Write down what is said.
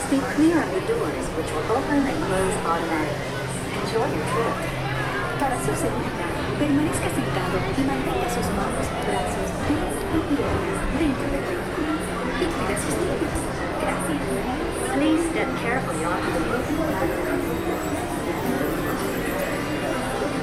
Stay clear of the doors, which will open and close automatically. Enjoy your trip. Para su seguridad, permanezca sentado y mantenga sus manos, brazos, pies y piernas dentro del vehículo. Y cuida sus niños. Gracias. Please step carefully off the